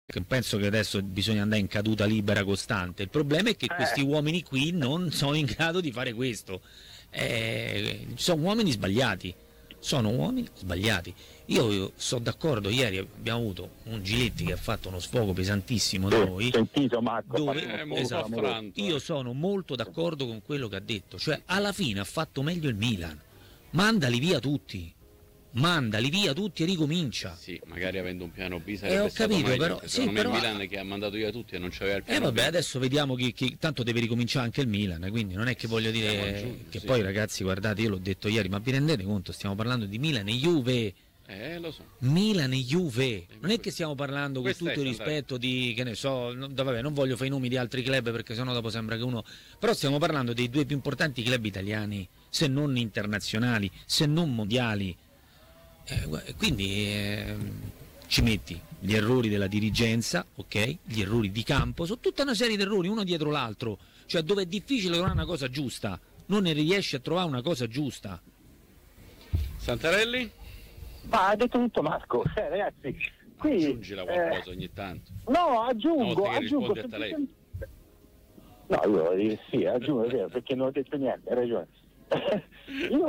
penso che adesso bisogna andare in caduta libera costante. Il problema è che questi uomini qui non sono in grado di fare questo. Sono uomini sbagliati. Io sono d'accordo, ieri abbiamo avuto un Giletti che ha fatto uno sfogo pesantissimo da noi. Sentito Marco, Esatto, io sono molto d'accordo con quello che ha detto, cioè alla fine ha fatto meglio il Milan. Mandali via tutti e ricomincia. Sì, magari avendo un piano B sarebbe ho stato capito, meglio, però, secondo me però il Milan che ha mandato via tutti e non c'aveva il piano B. Adesso vediamo chi tanto deve ricominciare anche il Milan, quindi non è che voglio dire che poi ragazzi, guardate, io l'ho detto ieri, ma vi rendete conto, stiamo parlando di Milan e Juve. Lo so. Milan e Juve, non è che stiamo parlando con tutto il rispetto di, che ne so, vabbè, non voglio fare i nomi di altri club perché sennò dopo sembra che uno, però stiamo parlando dei due più importanti club italiani, se non internazionali, se non mondiali, quindi ci metti gli errori della dirigenza, ok, gli errori di campo, sono tutta una serie di errori uno dietro l'altro, cioè dove è difficile trovare una cosa giusta, non ne riesci a trovare una cosa giusta. Santarelli? Ma ha detto tutto Marco, ragazzi. Qui, aggiungila qualcosa ogni tanto. No, aggiungo. A lei. No, io sì, aggiungo, è vero, perché non ho detto niente, hai ragione. Io